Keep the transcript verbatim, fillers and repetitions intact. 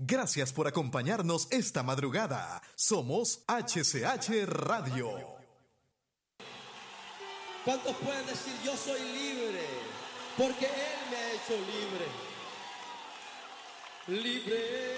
Gracias por acompañarnos esta madrugada. Somos H C H Radio. ¿Cuántos pueden decir yo soy libre? Porque Él me ha hecho libre. Libre.